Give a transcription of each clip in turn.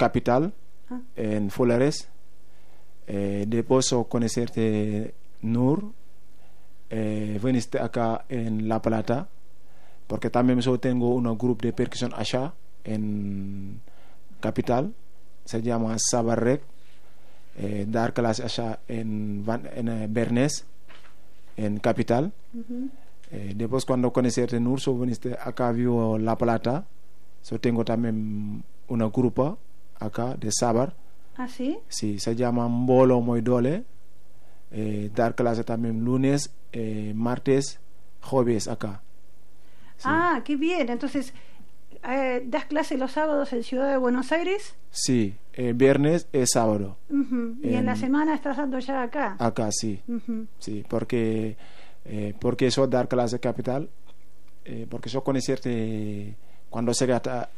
Capital, en Flores. Después conocerte Nur, viniste acá en La Plata, porque también yo tengo un grupo de percusión allá en Capital, se llama Sabarrec, dar clases allá en Bernés, en Capital. Después cuando conocerte Nur, yo viniste acá vivo La Plata, yo tengo también un grupo acá de Sabar. ¿Ah, sí? Sí, se llama Mbolo Moy Dole. Dar clase también lunes, martes, jueves acá. Sí. Ah, qué bien. Entonces, ¿das clase los sábados en Ciudad de Buenos Aires? Sí, viernes es sábado. Y en la semana estás dando ya acá. Acá, sí. Sí, porque yo dar clase Capital, porque yo conocerte cuando llegué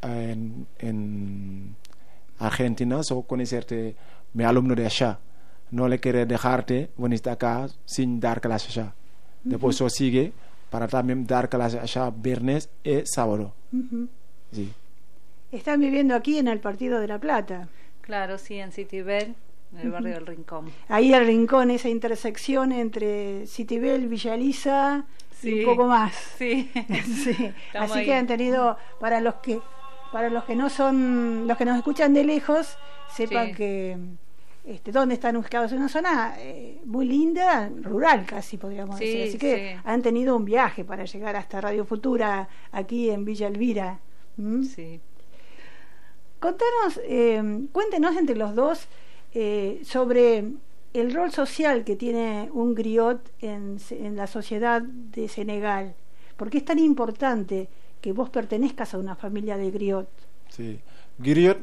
en Argentina, yo conocerte mi alumno de allá. No le quiere dejarte venir acá sin dar clase allá. Después yo sigue para también dar clase allá viernes y sábado. Sí. Están viviendo aquí en el Partido de La Plata. Claro, sí, en Citibel, en el barrio del Rincón. Ahí el Rincón, esa intersección entre Citibel, Villa Elisa y un poco más. Sí. Sí. Así ahí. que han tenido, para los que no son, los que nos escuchan de lejos, sepan que dónde están ubicados, en una zona muy linda, rural casi podríamos decir. Así que han tenido un viaje para llegar hasta Radio Futura aquí en Villa Elvira. Sí. Contanos, cuéntenos entre los dos sobre el rol social que tiene un griot en la sociedad de Senegal. ¿Por qué es tan importante que vos pertenezcas a una familia de griot? Sí, griot,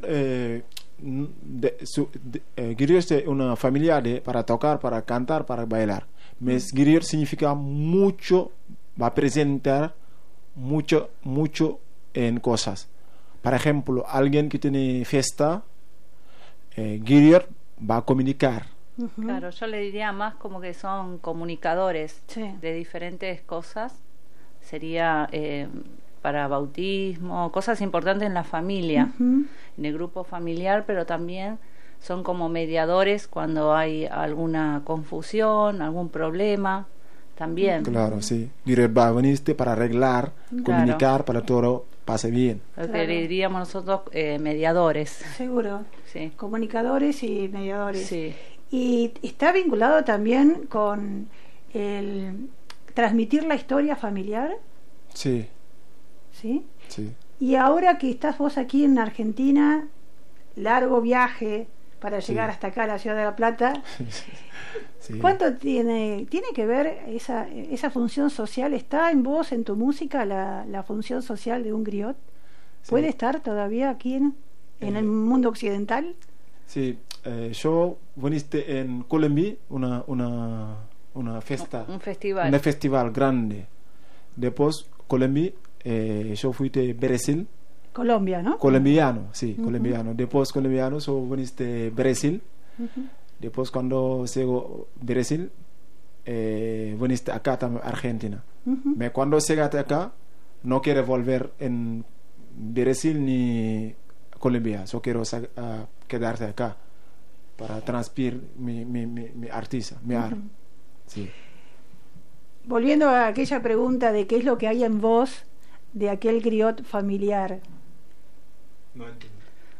griot es una familia para tocar, para cantar, para bailar. Griot significa mucho, va a presentar mucho en cosas. Por ejemplo, alguien que tiene fiesta, griot va a comunicar. Claro, yo le diría más como que son comunicadores de diferentes cosas. Sería para bautismo, cosas importantes en la familia, en el grupo familiar, pero también son como mediadores cuando hay alguna confusión, algún problema, también. Claro, sí. Griot va a venir para arreglar, comunicar, para todo pase bien. Lo que le diríamos nosotros mediadores. Seguro. Sí. Comunicadores y mediadores. Sí. Y está vinculado también con el transmitir la historia familiar. Sí. ¿Sí? Sí. Y ahora que estás vos aquí en Argentina, largo viaje para llegar hasta acá a la ciudad de La Plata. Sí. ¿Cuánto tiene que ver esa función social? ¿Está en vos, en tu música, la función social de un griot? ¿Puede estar todavía aquí en el mundo occidental? Sí, yo viniste en Colombia una fiesta, un festival grande. Después Colombia, yo fui de Brasil. Colombia, ¿no? Colombiano, sí, colombiano. Después colombiano, yo viniste Brasil. Después cuando llego Brasil, viniste acá también Argentina. Pero cuando llegaste acá, no quiero volver en Brasil ni Colombia. Yo quiero quedarse acá para transmitir mi artista, mi arte. Sí. Volviendo a aquella pregunta de qué es lo que hay en vos de aquel griot familiar. No entiendo.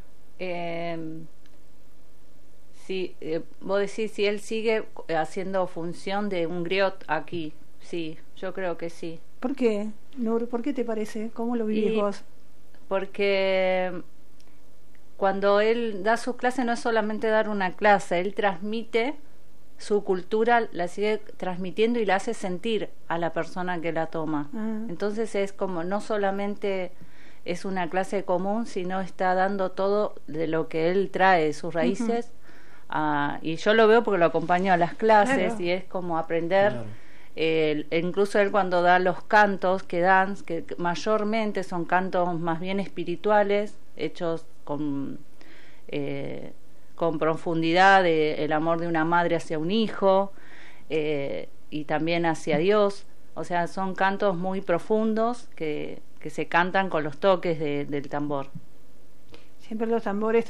Sí, vos decís si él sigue haciendo función de un griot aquí. Sí, yo creo que sí. ¿Por qué, Nur? ¿Por qué te parece? ¿Cómo lo vivís vos? Porque cuando él da sus clases no es solamente dar una clase, él transmite su cultura, la sigue transmitiendo y la hace sentir a la persona que la toma. Entonces es como no solamente es una clase común, sino está dando todo de lo que él trae, sus raíces. Y yo lo veo porque lo acompaño a las clases y es como aprender. Incluso él cuando da los cantos que dan, que mayormente son cantos más bien espirituales, hechos con profundidad el amor de una madre hacia un hijo y también hacia Dios. O sea, son cantos muy profundos que se cantan con los toques del tambor. Siempre los tambores